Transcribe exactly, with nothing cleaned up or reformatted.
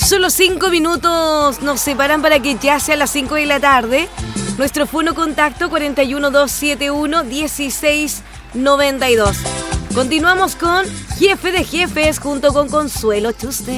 Solo cinco minutos nos separan para que ya sea las cinco de la tarde. Nuestro fono contacto cuatro uno dos siete uno uno seis nueve dos. Continuamos con Jefe de Jefes junto con Consuelo Chuste.